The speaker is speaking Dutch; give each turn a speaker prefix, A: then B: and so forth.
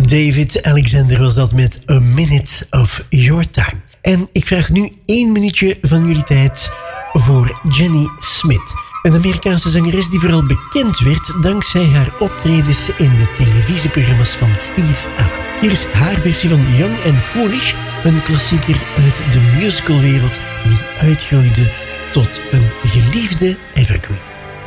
A: David Alexander was dat met A Minute of Your Time. En ik vraag nu 1 minuutje van jullie tijd voor Jenny Smith. Een Amerikaanse zangeres die vooral bekend werd dankzij haar optredens in de televisieprogramma's van Steve Allen. Hier is haar versie van Young and Foolish, een klassieker uit de musicalwereld die uitgroeide tot een geliefde evergreen.